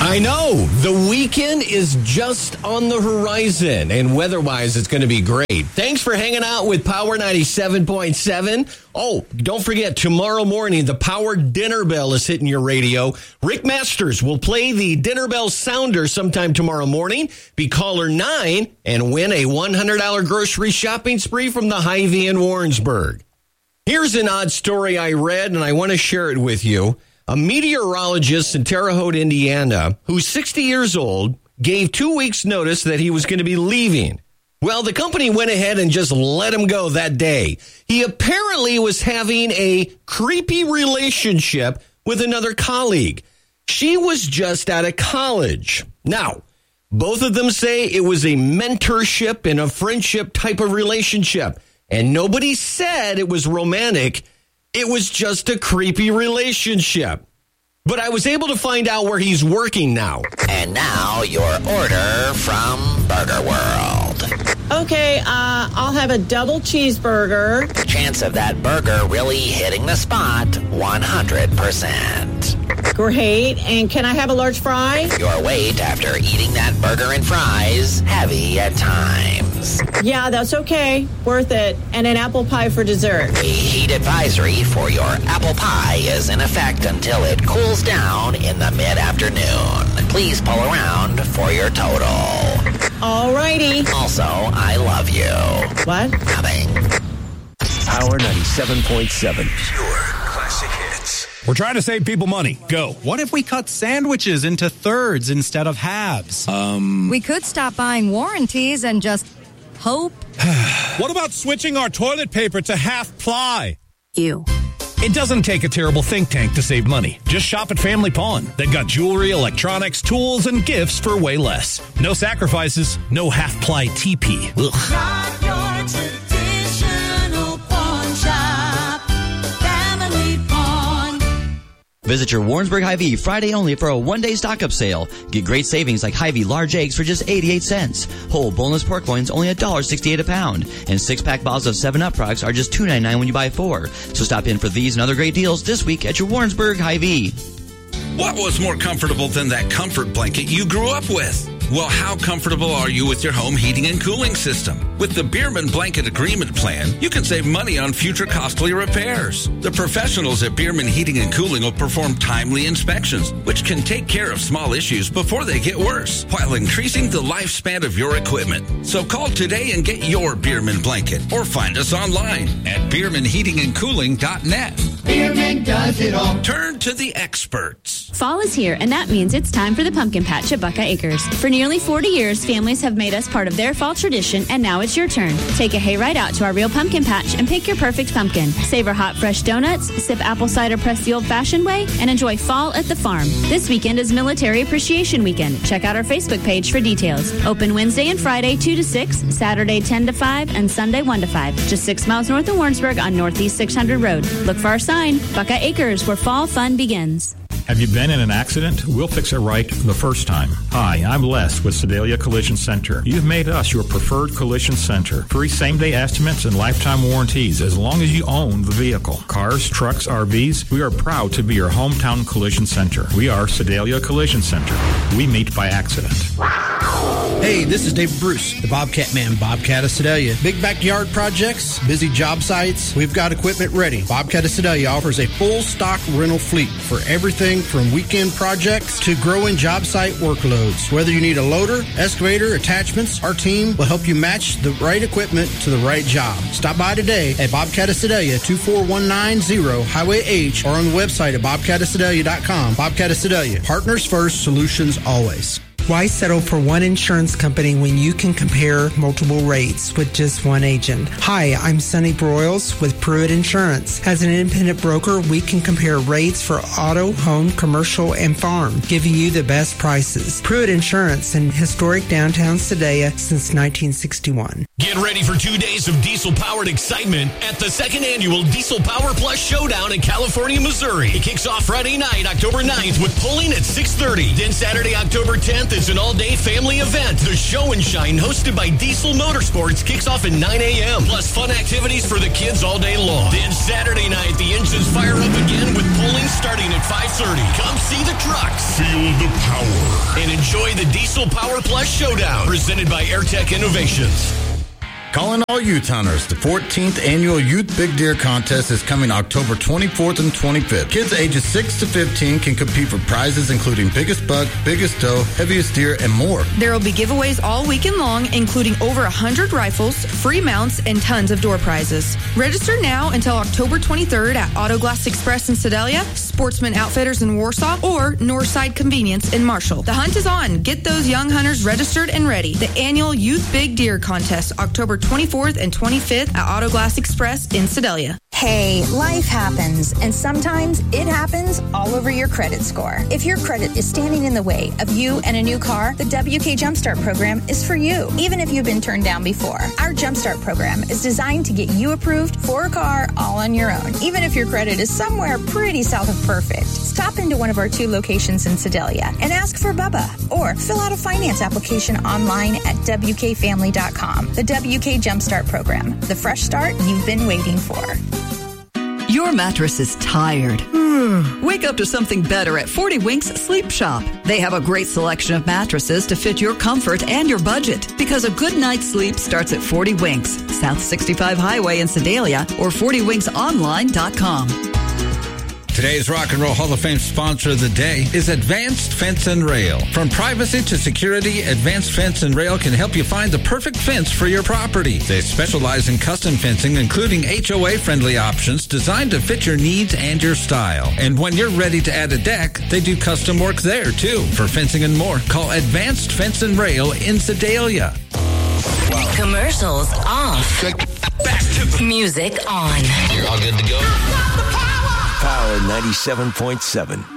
I know. The weekend is just on the horizon, and weather-wise, it's going to be great. Thanks for hanging out with Power 97.7. Oh, don't forget, tomorrow morning, the Power Dinner Bell is hitting your radio. Rick Masters will play the Dinner Bell sounder sometime tomorrow morning. Be caller 9 and win a $100 grocery shopping spree from the Hy-Vee in Warrensburg. Here's an odd story I read, and I want to share it with you. A meteorologist in Terre Haute, Indiana, who's 60 years old, gave 2 weeks' notice that he was going to be leaving. Well, the company went ahead and just let him go that day. He apparently was having a creepy relationship with another colleague. She was just out of college. Now, both of them say it was a mentorship and a friendship type of relationship. And nobody said it was romantic. It was just a creepy relationship. But I was able to find out where he's working now. And now your order from Burger World. Okay, I'll have a double cheeseburger. Chance of that burger really hitting the spot, 100%. Great. And can I have a large fry? Your weight after eating that burger and fries, heavy at times. Yeah, that's okay. Worth it. And an apple pie for dessert. A heat advisory for your apple pie is in effect until it cools down in the mid-afternoon. Please pull around for your total. All righty. Also, I love you. What? Nothing. Power 97.7. Pure classic hits. We're trying to save people money. Go. What if we cut sandwiches into thirds instead of halves? We could stop buying warranties and just hope. What about switching our toilet paper to half ply? You. It doesn't take a terrible think tank to save money. Just shop at Family Pawn. They've got jewelry, electronics, tools, and gifts for way less. No sacrifices, no half-ply TP. Ugh. Not your traditional pawn shop. Family Pawn. Visit your Warrensburg Hy-Vee Friday only for a one-day stock-up sale. Get great savings like Hy-Vee large eggs for just 88 cents. Whole boneless pork loins only $1.68 a pound. And 6-pack bottles of 7-Up products are just $2.99 when you buy 4. So stop in for these and other great deals this week at your Warrensburg Hy-Vee. What was more comfortable than that comfort blanket you grew up with? Well, how comfortable are you with your home heating and cooling system? With the Bierman Blanket Agreement Plan, you can save money on future costly repairs. The professionals at Bierman Heating and Cooling will perform timely inspections, which can take care of small issues before they get worse, while increasing the lifespan of your equipment. So call today and get your Bierman blanket, or find us online at BiermanHeatingandCooling.net. Bierman does it all. Turn to the experts. Fall is here, and that means it's time for the pumpkin patch at Buckeye Acres. For nearly 40 years, families have made us part of their fall tradition, and now it's your turn. Take a hayride out to our real pumpkin patch and pick your perfect pumpkin. Savor hot, fresh donuts, sip apple cider pressed the old-fashioned way, and enjoy fall at the farm. This weekend is Military Appreciation Weekend. Check out our Facebook page for details. Open Wednesday and Friday 2 to 6, Saturday 10 to 5, and Sunday 1 to 5. Just 6 miles north of Warrensburg on Northeast 600 Road. Look for our sign, Buckeye Acres, where fall fun begins. Have you been in an accident? We'll fix it right the first time. Hi, I'm Les with Sedalia Collision Center. You've made us your preferred collision center. Free same-day estimates and lifetime warranties as long as you own the vehicle. Cars, trucks, RVs, we are proud to be your hometown collision center. We are Sedalia Collision Center. We meet by accident. Hey, this is David Bruce, the Bobcat Man, Bobcat of Sedalia. Big backyard projects, busy job sites, we've got equipment ready. Bobcat of Sedalia offers a full stock rental fleet for everything from weekend projects to growing job site workloads. Whether you need a loader, excavator, attachments, our team will help you match the right equipment to the right job. Stop by today at Bobcat of Sedalia, 24190 Highway H, or on the website at bobcatofsedalia.com. Bobcat of Sedalia, partners first, solutions always. Why settle for one insurance company when you can compare multiple rates with just one agent? Hi, I'm Sonny Broyles with Pruitt Insurance. As an independent broker, we can compare rates for auto, home, commercial, and farm, giving you the best prices. Pruitt Insurance in historic downtown Sedalia since 1961. Get ready for 2 days of diesel-powered excitement at the second annual Diesel Power Plus Showdown in California, Missouri. It kicks off Friday night, October 9th, with polling at 6:30. Then Saturday, October 10th, it's an all-day family event. The Show and Shine, hosted by Diesel Motorsports, kicks off at 9 a.m. Plus fun activities for the kids all day day long. Then Saturday night, the engines fire up again with polling starting at 5:30. Come see the trucks. Feel the power. And enjoy the Diesel Power Plus Showdown, presented by AirTech Innovations. Calling all youth hunters, the 14th annual Youth Big Deer Contest is coming October 24th and 25th. Kids ages 6 to 15 can compete for prizes including biggest buck, biggest doe, heaviest deer, and more. There will be giveaways all weekend long, including over 100 rifles, free mounts, and tons of door prizes. Register now until October 23rd at Auto Glass Express in Sedalia, Sportsman Outfitters in Warsaw, or Northside Convenience in Marshall. The hunt is on. Get those young hunters registered and ready. The annual Youth Big Deer Contest, October 24th and 25th at Auto Glass Express in Sedalia. Hey, life happens, and sometimes it happens all over your credit score. If your credit is standing in the way of you and a new car, the WK Jumpstart program is for you, even if you've been turned down before. Our Jumpstart program is designed to get you approved for a car all on your own, even if your credit is somewhere pretty south of perfect. Stop into one of our 2 locations in Sedalia and ask for Bubba, or fill out a finance application online at WKFamily.com. The WK Jumpstart program, the fresh start you've been waiting for. Your mattress is tired. Wake up to something better at 40 Winks Sleep Shop. They have a great selection of mattresses to fit your comfort and your budget, because a good night's sleep starts at 40 Winks, South 65 Highway in Sedalia, or 40winksonline.com. Today's Rock and Roll Hall of Fame sponsor of the day is Advanced Fence and Rail. From privacy to security, Advanced Fence and Rail can help you find the perfect fence for your property. They specialize in custom fencing, including HOA-friendly options designed to fit your needs and your style. And when you're ready to add a deck, they do custom work there, too. For fencing and more, call Advanced Fence and Rail in Sedalia. Commercials off. Back to music on. You're all good to go? Power 97.7.